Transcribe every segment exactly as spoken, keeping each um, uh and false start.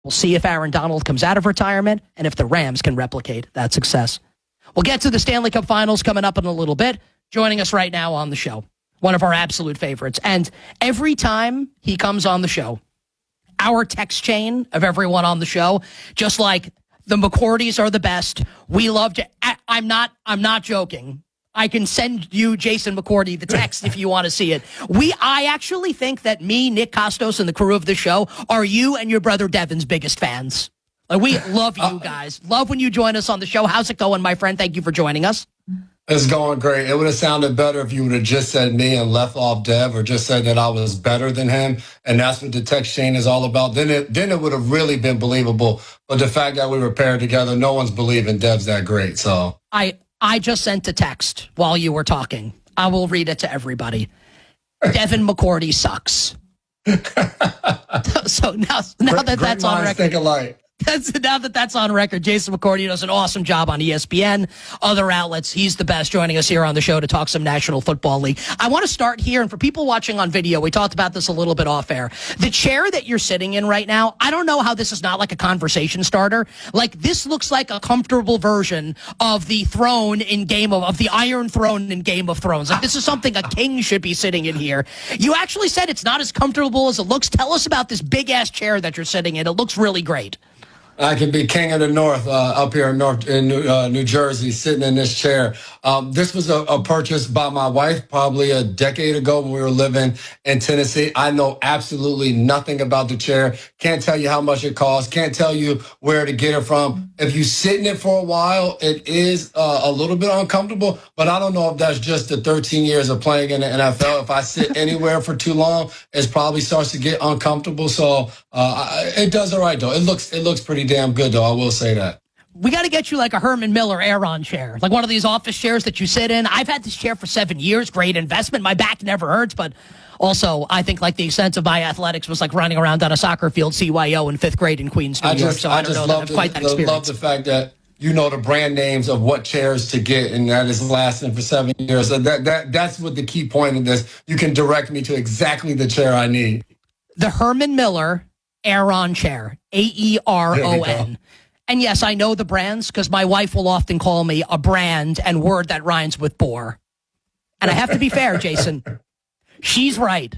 We'll see if Aaron Donald comes out of retirement and if the Rams can replicate that success. We'll get to the Stanley Cup Finals coming up in a little bit. Joining us right now on the show, one of our absolute favorites. And every time he comes on the show, our text chain of everyone on the show, just like the McCourtys are the best. We love to, I, I'm not, I'm not joking. I can send you, Jason McCourty, the text if you want to see it. We, I actually think that me, Nick Costos, and the crew of the show are you and your brother Devin's biggest fans. Like, we love you guys. Love when you join us on the show. How's it going, my friend? Thank you for joining us. It's going great. It would have sounded better if you would have just said me and left off Dev, or just said that I was better than him, and that's what the text chain is all about. Then it then it would have really been believable. But the fact that we were paired together, no one's believing Dev's that great. So I I just sent a text while you were talking. I will read it to everybody. Devin McCourty sucks. So now, now great, that that's on record. Think alike. That's, now that that's on record, Jason McCourty does an awesome job on E S P N, other outlets. He's the best, joining us here on the show to talk some National Football League. I want to start here, and for people watching on video, we talked about this a little bit off air. The chair that you're sitting in right now, I don't know how this is not like a conversation starter. Like, this looks like a comfortable version of the throne in Game of, of the Iron Throne in Game of Thrones. Like, this is something a king should be sitting in here. You actually said it's not as comfortable as it looks. Tell us about this big-ass chair that you're sitting in. It looks really great. I can be king of the North uh, up here in North in New, uh, New Jersey, sitting in this chair. Um, this was a, a purchase by my wife probably a decade ago when we were living in Tennessee. I know absolutely nothing about the chair. Can't tell you how much it costs. Can't tell you where to get it from. If you sit in it for a while, it is uh, a little bit uncomfortable, but I don't know if that's just the thirteen years of playing in the N F L. If I sit anywhere for too long, it probably starts to get uncomfortable. So uh, I, it does all right, though. It looks it looks pretty damn good, though. I will say that. We got to get you like a Herman Miller Aeron chair, like one of these office chairs that you sit in. I've had this chair for seven years. Great investment. My back never hurts, but also I think like the extent of my athletics was like running around on a soccer field, C Y O in fifth grade in Queens, New I York. just, So I, I don't just know love, that quite that the, experience. love the fact that you know the brand names of what chairs to get, and that is lasting for seven years. So that that that's what the key point of this. You can direct me to exactly the chair I need. The Herman Miller Aeron chair, A E R O N. And yes, I know the brands because my wife will often call me a brand and word that rhymes with bore. And I have to be fair, Jason. She's right.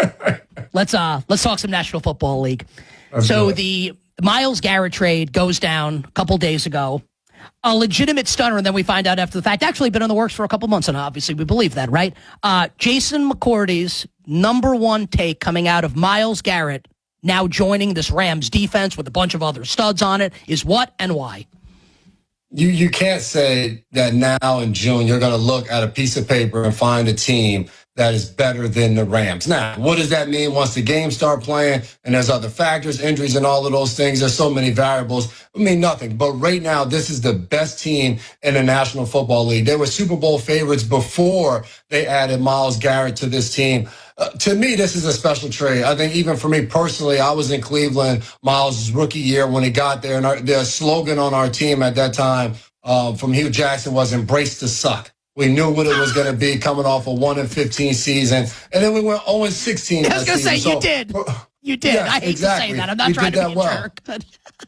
Let's uh let's talk some National Football League. That's so good. The Myles Garrett trade goes down a couple days ago. A legitimate stunner, and then we find out after the fact. Actually been in the works for a couple months, and obviously we believe that, right? Uh, Jason McCourty's number one take coming out of Myles Garrett now joining this Rams defense with a bunch of other studs on it is what and why? You you can't say that now in June you're going to look at a piece of paper and find a team that is better than the Rams. Now, what does that mean once the games start playing and there's other factors, injuries, and all of those things? There's so many variables. I mean, nothing. But right now, this is the best team in the National Football League. They were Super Bowl favorites before they added Myles Garrett to this team. Uh, to me, this is a special trade. I think even for me personally, I was in Cleveland Myles' rookie year when he got there, and our, their slogan on our team at that time uh, from Hugh Jackson was "Embrace the suck." We knew what it was going to be coming off a one and fifteen season, and then we went zero and sixteen. I was going to say so, you did. You did. Yes, I hate exactly. to say that. I'm not you trying to be a well. jerk. But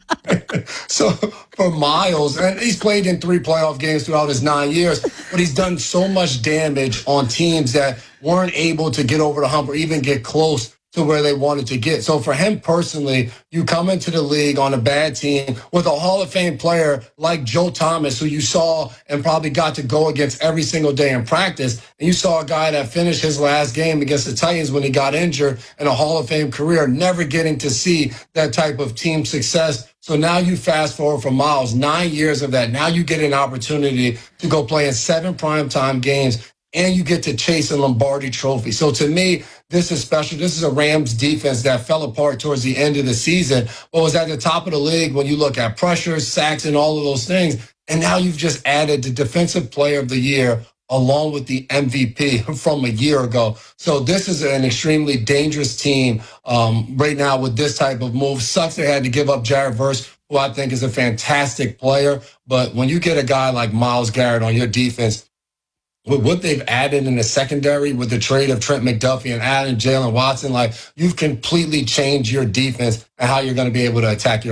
So for Myles, and he's played in three playoff games throughout his nine years, but he's done so much damage on teams that weren't able to get over the hump or even get close to where they wanted to get. So for him personally, you come into the league on a bad team with a Hall of Fame player like Joe Thomas, who you saw and probably got to go against every single day in practice. And you saw a guy that finished his last game against the Titans when he got injured in a Hall of Fame career, never getting to see that type of team success. So now you fast forward from Myles, nine years of that. Now you get an opportunity to go play in seven primetime games, and you get to chase a Lombardi trophy. So to me, this is special. This is a Rams defense that fell apart towards the end of the season, but was at the top of the league when you look at pressures, sacks, and all of those things. And now you've just added the Defensive Player of the Year along with the M V P from a year ago. So this is an extremely dangerous team um, right now with this type of move. Sucks they had to give up Jared Verse, who I think is a fantastic player. But when you get a guy like Myles Garrett on your defense, with what they've added in the secondary with the trade of Trent McDuffie and adding Jalen Watson, like you've completely changed your defense and how you're going to be able to attack your